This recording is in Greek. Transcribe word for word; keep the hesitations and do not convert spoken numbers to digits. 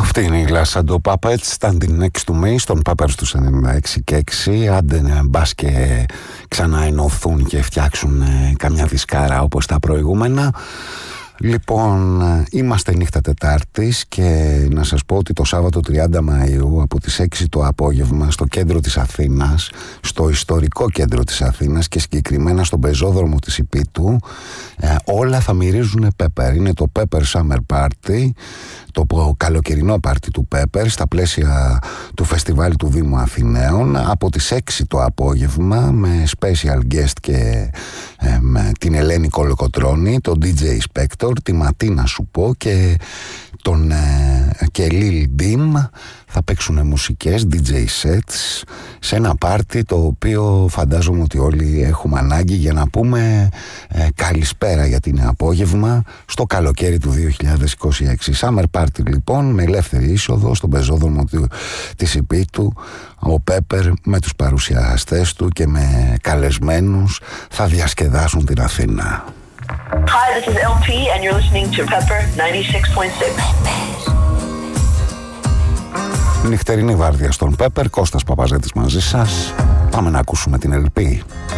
Αυτή είναι η Glass and Puppets, standing next to me, στον Peppers του ενενήντα έξι και έξι. Άντε μπας και ξαναενωθούν και φτιάξουν καμιά δισκάρα όπως τα προηγούμενα. Λοιπόν, είμαστε νύχτα Τετάρτης και να σας πω ότι το Σάββατο τριάντα Μαΐου από τις έξι το απόγευμα στο κέντρο της Αθήνας, στο ιστορικό κέντρο της Αθήνας και συγκεκριμένα στον πεζόδρομο της Ιππίτου, ε, όλα θα μυρίζουν Pepper. Είναι το Pepper Summer Party, το καλοκαιρινό πάρτι του Pepper στα πλαίσια του φεστιβάλ του Δήμου Αθηναίων από τις έξι το απόγευμα με special guest και ε, με την Ελένη Κολοκοτρώνη, τον ντι τζέι Spector, τη Ματίνα σου πω και τον ε, και Lil Dim. Θα παίξουν μουσικές, ντι τζέι sets σε ένα πάρτι το οποίο φαντάζομαι ότι όλοι έχουμε ανάγκη για να πούμε ε, καλησπέρα, γιατί είναι απόγευμα στο καλοκαίρι του δύο χιλιάδες είκοσι έξι. Summer Party λοιπόν, με ελεύθερη είσοδο στον πεζόδρομο του, της Ιππίτου. Ο Pepper με τους παρουσιαστές του και με καλεσμένους θα διασκεδάσουν την Αθήνα. Hi, this is ελ πι and you're listening to Pepper ninety-six point six. Νυχτερινή βάρδια στον Pepper, Κώστας Παπαζέτης μαζί σας. Πάμε να ακούσουμε την ελ πι.